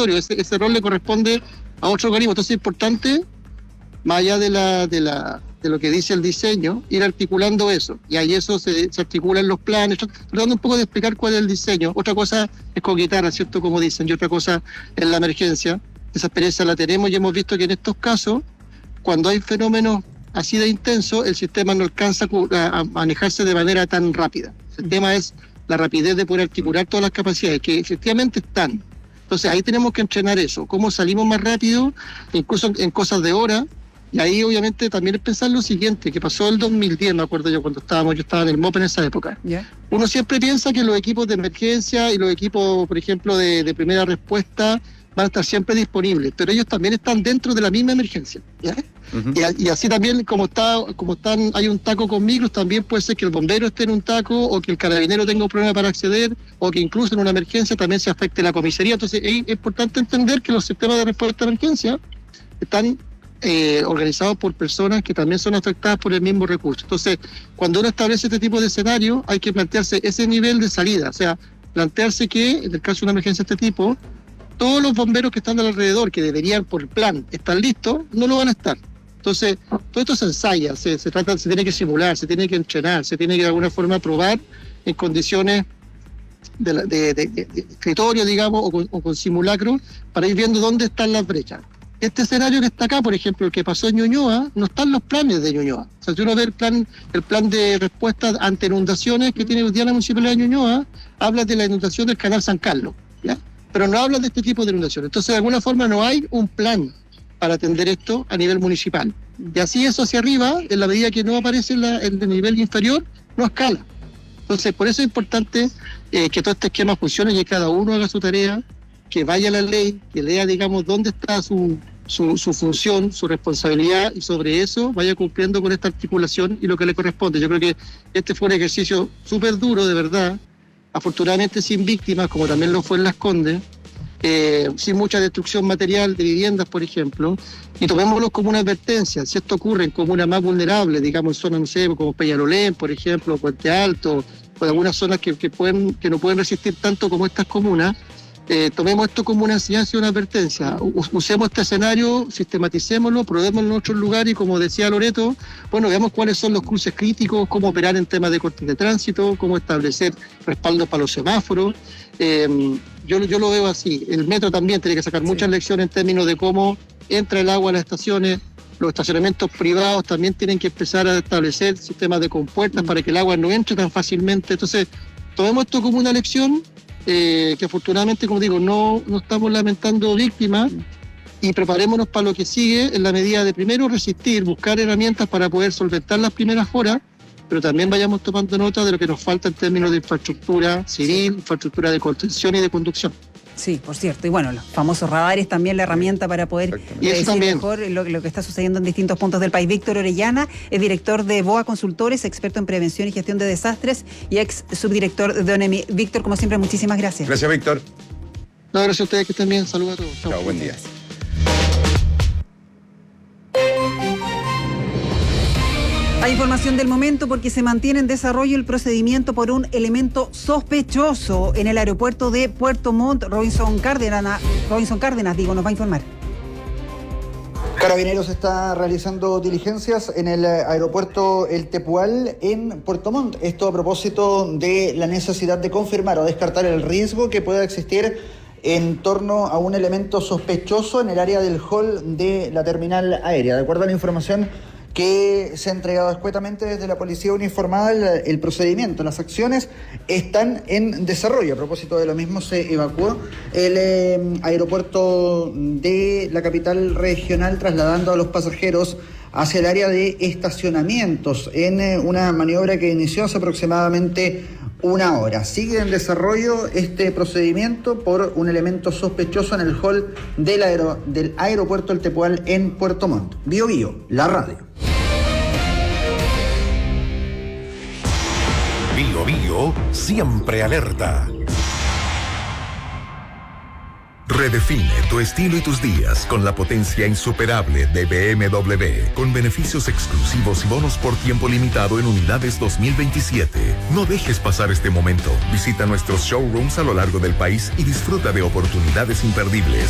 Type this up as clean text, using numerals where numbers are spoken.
territorio. Ese rol le corresponde a otro organismo. Entonces es importante, más allá de lo que dice el diseño, ir articulando eso. Y ahí eso se articula en los planes, tratando un poco de explicar cuál es el diseño. Otra cosa es con guitarra, ¿cierto? Como dicen, y otra cosa es la emergencia. Esa experiencia la tenemos y hemos visto que en estos casos, cuando hay fenómenos así de intensos, el sistema no alcanza a manejarse de manera tan rápida. El tema es la rapidez de poder articular todas las capacidades, que efectivamente están. Entonces ahí tenemos que entrenar eso, cómo salimos más rápido, incluso en cosas de horas. Y ahí obviamente también es pensar lo siguiente, que pasó el 2010, me acuerdo yo yo estaba en el MOP en esa época. Yeah. Uno siempre piensa que los equipos de emergencia y los equipos, por ejemplo, de primera respuesta van a estar siempre disponibles, pero ellos también están dentro de la misma emergencia, ¿ya? Uh-huh. Y así también, hay un taco con micros, también puede ser que el bombero esté en un taco, o que el carabinero tenga un problema para acceder, o que incluso en una emergencia también se afecte la comisaría. Entonces es importante entender que los sistemas de respuesta a emergencia están organizados por personas que también son afectadas por el mismo recurso. Entonces, cuando uno establece este tipo de escenario, hay que plantearse ese nivel de salida, o sea, plantearse que, en el caso de una emergencia de este tipo, todos los bomberos que están alrededor, que deberían por plan estar listos, no lo van a estar. Entonces, todo esto se ensaya, se tiene que simular, se tiene que entrenar, se tiene que de alguna forma probar en condiciones de escritorio, digamos, o con simulacro, para ir viendo dónde están las brechas. Este escenario que está acá, por ejemplo, el que pasó en Ñuñoa, no están los planes de Ñuñoa. O sea, si uno ve el plan de respuesta ante inundaciones que tiene hoy día la Municipalidad de Ñuñoa, habla de la inundación del Canal San Carlos, ¿ya? Pero no habla de este tipo de inundaciones. Entonces, de alguna forma, no hay un plan para atender esto a nivel municipal. Y así eso hacia arriba, en la medida que no aparece en el nivel inferior, no escala. Entonces, por eso es importante que todo este esquema funcione y que cada uno haga su tarea, que vaya a la ley, que lea, digamos, dónde está su función, su responsabilidad, y sobre eso vaya cumpliendo con esta articulación y lo que le corresponde. Yo creo que este fue un ejercicio súper duro, de verdad, afortunadamente sin víctimas, como también lo fue en Las Condes, sin mucha destrucción material de viviendas, por ejemplo, y tomémoslo como una advertencia. Si esto ocurre en comunas más vulnerables, digamos en zonas, no sé, como Peñalolén, por ejemplo, Puente Alto, o algunas zonas que no pueden resistir tanto como estas comunas, tomemos esto como una enseñanza y una advertencia. Usemos este escenario, sistematicémoslo, probémoslo en otros lugares y, como decía Loreto, bueno, veamos cuáles son los cruces críticos, cómo operar en temas de cortes de tránsito, cómo establecer respaldos para los semáforos. Yo lo veo así. El metro también tiene que sacar muchas lecciones en términos de cómo entra el agua a las estaciones. Los estacionamientos privados también tienen que empezar a establecer sistemas de compuertas para que el agua no entre tan fácilmente. Entonces, tomemos esto como una lección, que afortunadamente, como digo, no estamos lamentando víctimas, y preparémonos para lo que sigue en la medida de, primero, resistir, buscar herramientas para poder solventar las primeras horas, pero también vayamos tomando nota de lo que nos falta en términos de infraestructura civil, infraestructura de contención y de conducción. Sí, por cierto. Y bueno, los famosos radares también, la herramienta para poder decir mejor lo que está sucediendo en distintos puntos del país. Víctor Orellana es director de BOA Consultores, experto en prevención y gestión de desastres y ex subdirector de ONEMI. Víctor, como siempre, muchísimas gracias. Gracias, Víctor. No, gracias a ustedes, que estén bien. Saludos a todos. Chao, buen día. Hay información del momento porque se mantiene en desarrollo el procedimiento por un elemento sospechoso en el aeropuerto de Puerto Montt. Robinson Cárdenas, nos va a informar. Carabineros está realizando diligencias en el aeropuerto El Tepual en Puerto Montt. Esto a propósito de la necesidad de confirmar o descartar el riesgo que pueda existir en torno a un elemento sospechoso en el área del hall de la terminal aérea. De acuerdo a la información que se ha entregado escuetamente desde la Policía Uniformada, el procedimiento, las acciones están en desarrollo. A propósito de lo mismo, se evacuó el aeropuerto de la capital regional, trasladando a los pasajeros hacia el área de estacionamientos en una maniobra que inició hace aproximadamente una hora. Sigue en desarrollo este procedimiento por un elemento sospechoso en el hall del aeropuerto El Tepual en Puerto Montt. Bio Bio, la radio. Bio Bio, siempre alerta. Redefine tu estilo y tus días con la potencia insuperable de BMW, con beneficios exclusivos y bonos por tiempo limitado en unidades 2027. No dejes pasar este momento. Visita nuestros showrooms a lo largo del país y disfruta de oportunidades imperdibles.